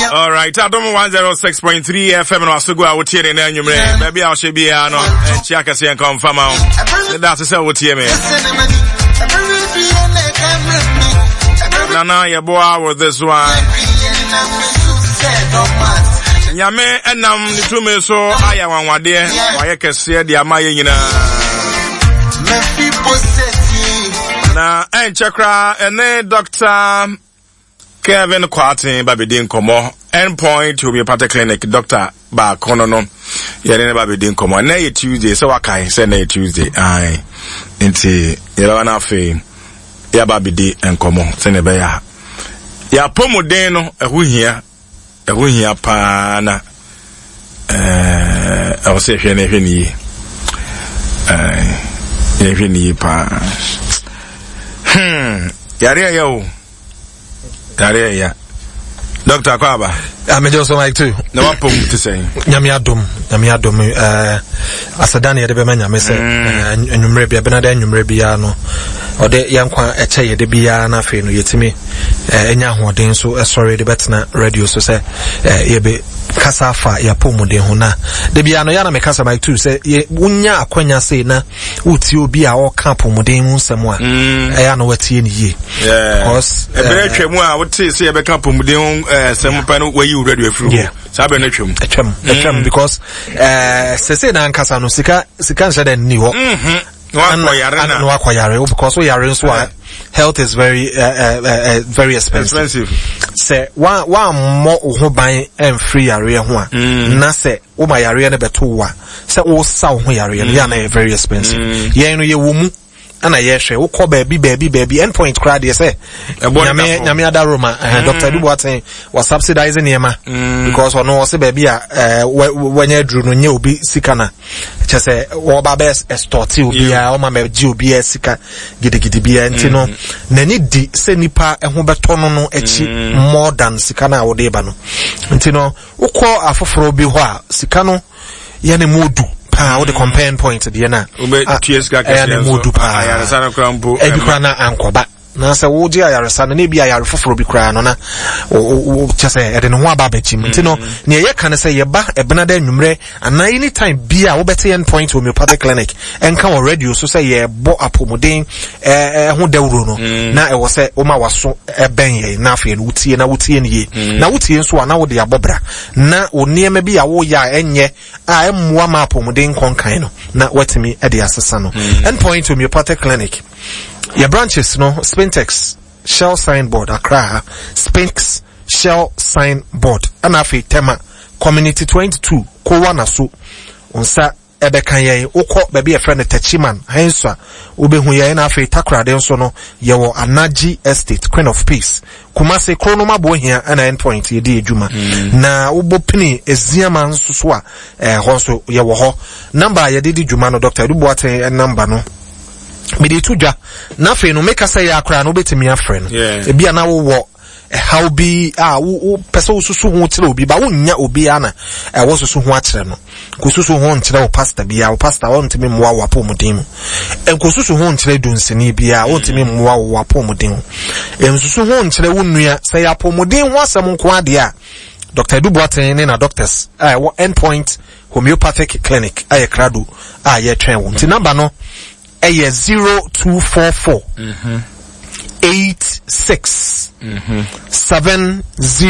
All right, I don't 106.3 FM no aso go a wotie ne na nwumre. Baby a hye bia no, chiaka se en confirm am. That's say wotie me. Nana ye boa with this one. Nyame enam ni tume so aya wanwade waye kese de amaye nyina. Na enchekra ene Dr. Kevin Kwatin babedin komo endpoint homeopathic clinic Dr. Ba Konono yere babedin komo na ye Tuesday so wakai say na Tuesday ai nti yere na fe ya babedi enkomo se ne be ya pomuden no ehuhia pa na I say hwe ne ni pa yare ya Dr. Kwaba I me just like too na wapom to say nyame adom asadane ye de be nyame say enwumre bia benada enwumre bia no ode yankwa eche ye de bia na fe no yetimi enya hoden so sorry de betna radio so say ye be kasa fa ya pomuden ho na de bia no ya na me kasa like too say ye wunya akwanya say na uti obi a o ka pomuden hu nsem a ya no watie ni ye because e bere twemu a wote say ye be ka pomuden hu nsem pa no wayi radio afuru sabe na twem because say na nkasa no sika nshade ni ho no akwayare because yare nso health is very very expensive. Say one more ho ban and free yare ho a na say o ma yare na beto wa say o sa ho yare na very expensive. Ye no ye wo mu ana ye hwe wo ko baby endpoint crowd ye say nyame ada Roma Dr. Duboaten was subsidizing yema because ono say baby a wanya dru no nye obi sika na che say wo ba best extort obi a o ma meji obi a sika gidigidi bia ntino nani di se nipa ho beto no echi more than sika na wo de ba no ntino wo ko afoforo bi ho a sika no ye ne modu what the compare point at the end? Na say wo dia yaresa na bia yare foforo bi kra no na o chese e de no ho aba bachim ntino ne ye kan say ye ba e bena da nwumre ana anytime bia wo bete endpoint homeopathic clinic enka wo radio so say ye bo apomuden ho dawuro no na e wo say o ma waso e ben ye na afi no wutie ne ye na wutie nso ana wo de abobra na oniema bia wo ya enye a emmoa ma apomuden konkan no na watimi e de asesa no endpoint homeopathic clinic. Your branches, no, Spintex, Shell Signboard, Accra, Spinx, Shell Signboard, Anafi, Tema, Community 22, Kowanasu, Unsa, Ebekanye, Oko, baby a friend, Techiman, Henswa, Ubehuya, Anafi, Takra, Densono, Yawo, Anaji Estate, Queen of Peace, Kumase, Chronoma Boy here, and endpoint, Yedi Juma. Na Ubopini, Eziaman Suswa, Honso, Yawo, number Yedi Jumano, Dr. Duboaten, and number no. Me di tuja na fe no make say akra no betimi afre no e bia na wo how be wo pese wo susu ho kire obi ba wo nya obi ana wo susu ho akire no ko susu ho nkire wo pastor bia wo pastor wo ntimi mmoa wo apomuden mu ko susu ho nkire dunsini bia wo ntimi mmoa wo apomuden mu susu ho nkire wo nua say apomuden ho asem nko ade a Dr. Duboaten na doctors wo endpoint homeopathic clinic krado ye twen wo nti number no 0244 86 70